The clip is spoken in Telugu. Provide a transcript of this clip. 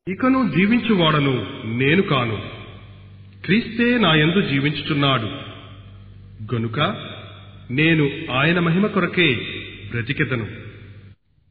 ఇకను జీవించువాడను నేను కాను, క్రీస్తే నాయందు జీవించుచున్నాడు గనుక నేను ఆయన మహిమ కొరకే బ్రతికెదను.